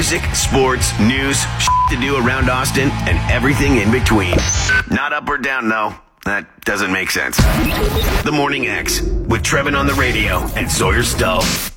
Music, sports, news, to do around Austin, and everything in between. Not up or down, though. That doesn't make sense. The Morning X with Trevin on the radio and Sawyer Stull.